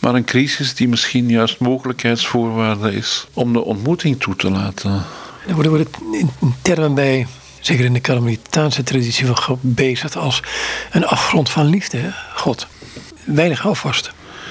maar een crisis die misschien juist mogelijkheidsvoorwaarde is om de ontmoeting toe te laten. Er worden in termen bij, zeker in de Karmelitaanse traditie van God, bezig als een afgrond van liefde. Hè? God, weinig houvast.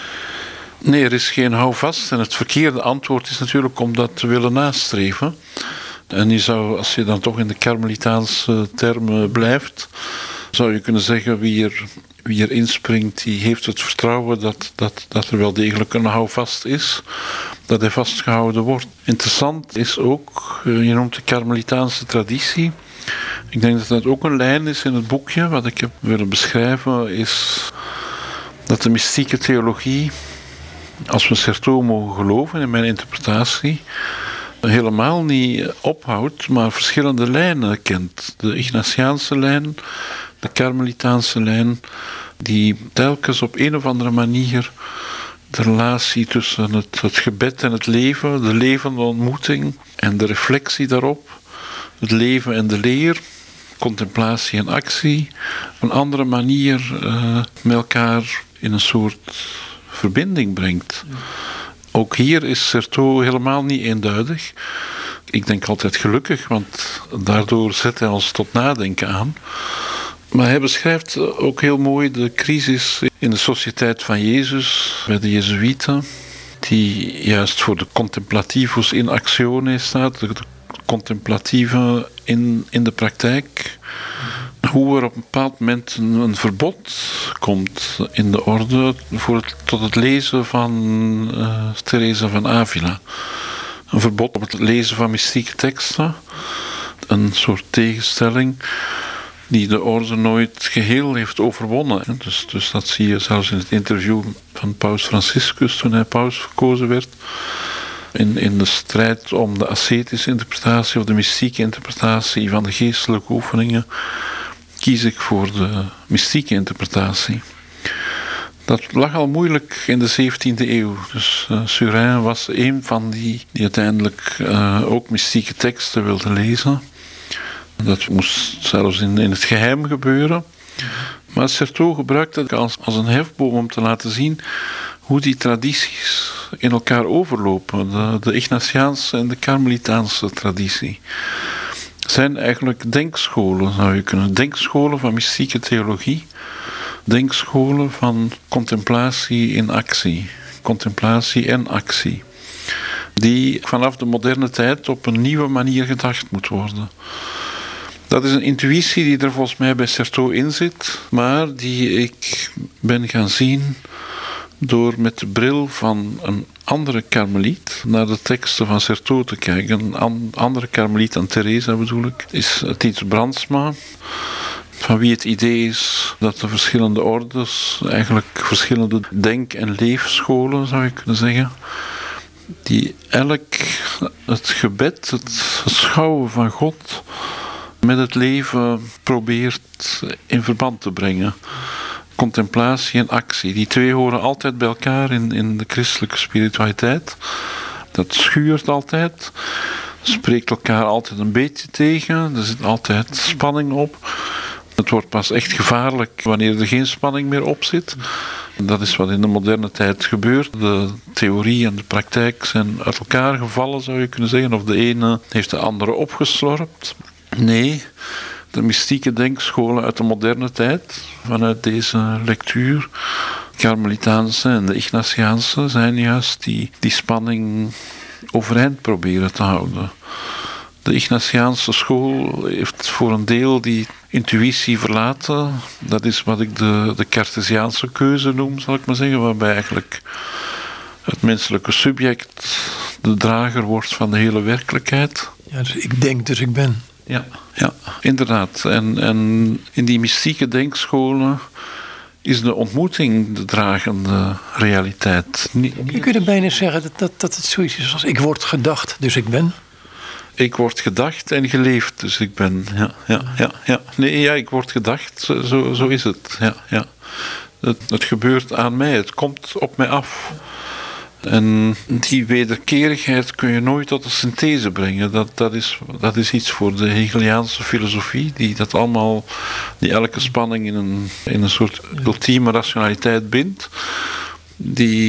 Nee, er is geen houvast en het verkeerde antwoord is natuurlijk om dat te willen nastreven. En je zou, als je dan toch in de Karmelitaanse termen blijft, zou je kunnen zeggen wie er inspringt, die heeft het vertrouwen dat er wel degelijk een houvast is, dat hij vastgehouden wordt. Interessant is ook, je noemt de Karmelitaanse traditie. Ik denk dat dat ook een lijn is in het boekje. Wat ik heb willen beschrijven is dat de mystieke theologie, als we Certeau mogen geloven in mijn interpretatie, helemaal niet ophoudt, maar verschillende lijnen kent. De Ignatiaanse lijn, de Karmelitaanse lijn, die telkens op een of andere manier de relatie tussen het gebed en het leven, de levende ontmoeting en de reflectie daarop, het leven en de leer, contemplatie en actie, op een andere manier met elkaar in een soort verbinding brengt. Ook hier is Certeau helemaal niet eenduidig. Ik denk altijd gelukkig, want daardoor zet hij ons tot nadenken aan. Maar hij beschrijft ook heel mooi de crisis in de Sociëteit van Jezus, bij de Jezuïeten, die juist voor de contemplativus in actione staat, de contemplatieve in de praktijk. Hoe er op een bepaald moment een verbod komt in de orde tot het lezen van Teresa van Avila. Een verbod op het lezen van mystieke teksten. Een soort tegenstelling die de orde nooit geheel heeft overwonnen. Dus dat zie je zelfs in het interview van Paus Franciscus toen hij paus verkozen werd. In de strijd om de ascetische interpretatie of de mystieke interpretatie van de geestelijke oefeningen kies ik voor de mystieke interpretatie. Dat lag al moeilijk in de 17e eeuw. Dus Surin was een van die uiteindelijk ook mystieke teksten wilde lezen. Dat moest zelfs in het geheim gebeuren. Maar Certeau gebruikte het als een hefboom om te laten zien hoe die tradities in elkaar overlopen. De Ignatiaanse en de Karmelitaanse traditie zijn eigenlijk denkscholen, zou je kunnen. Denkscholen van mystieke theologie. Denkscholen van contemplatie in actie. Contemplatie en actie. Die vanaf de moderne tijd op een nieuwe manier gedacht moet worden. Dat is een intuïtie die er volgens mij bij Certeau in zit, maar die ik ben gaan zien door met de bril van een andere karmeliet naar de teksten van Certeau te kijken. Een andere karmeliet dan Teresa bedoel ik, is Titus Brandsma, van wie het idee is dat de verschillende ordes, eigenlijk verschillende denk- en leefscholen zou je kunnen zeggen, die elk het gebed, het schouwen van God met het leven probeert in verband te brengen. Contemplatie en actie. Die twee horen altijd bij elkaar in de christelijke spiritualiteit. Dat schuurt altijd. Spreekt elkaar altijd een beetje tegen. Er zit altijd spanning op. Het wordt pas echt gevaarlijk wanneer er geen spanning meer op zit. En dat is wat in de moderne tijd gebeurt. De theorie en de praktijk zijn uit elkaar gevallen, zou je kunnen zeggen. Of de ene heeft de andere opgeslorpt. Nee, de mystieke denkscholen uit de moderne tijd, vanuit deze lectuur, de Karmelitaanse en de Ignatiaanse, zijn juist die spanning overeind proberen te houden. De Ignatiaanse school heeft voor een deel die intuïtie verlaten. Dat is wat ik de Cartesiaanse keuze noem, zal ik maar zeggen, waarbij eigenlijk het menselijke subject de drager wordt van de hele werkelijkheid. Ja, dus ik denk, dus ik ben. Ja, inderdaad. En in die mystieke denkscholen is de ontmoeting de dragende realiteit. Je kunt bijna zeggen dat het zoiets is als ik word gedacht, dus ik ben. Ik word gedacht en geleefd, dus ik ben. Ja. Nee, ja, ik word gedacht, zo is het. Ja. Het gebeurt aan mij, het komt op mij af. En die wederkerigheid kun je nooit tot een synthese brengen. Dat is iets voor de Hegeliaanse filosofie, die elke spanning in een soort ultieme rationaliteit bindt. Die